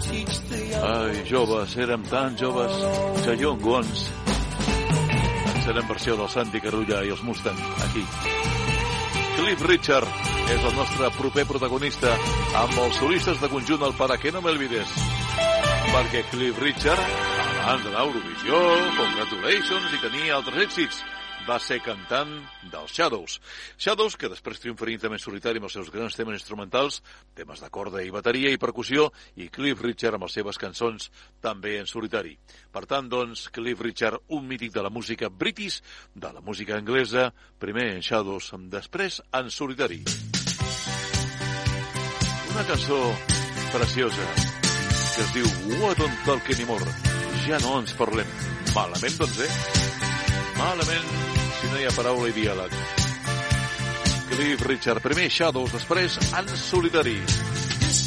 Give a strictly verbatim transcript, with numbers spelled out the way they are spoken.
Ai, joves, érem tan joves, que young ones. Serem versió del Santi Carulla i els Mustang, aquí. Cliff Richard és el nostre proper protagonista amb els solistes de conjunt el Para que no me olvides. Perquè Cliff Richard, abans d'anar a Eurovisió, Congratulations, i tenia altres èxits, va ser cantant dels Shadows. Shadows, que després triomfarien també en solitari amb els seus grans temes instrumentals, temes de corda i bateria i percussió, i Cliff Richard amb les seves cançons també en solitari. Per tant, doncs, Cliff Richard, un mític de la música british, de la música anglesa, primer en Shadows, després en solitari. Una cançó preciosa que es diu What Don't Talk Anymore. Ja no ens parlem. Malament, doncs, eh? Malament, si no hi ha paraula i diàleg. Cliff Richard, primer Shadows, després en solitari.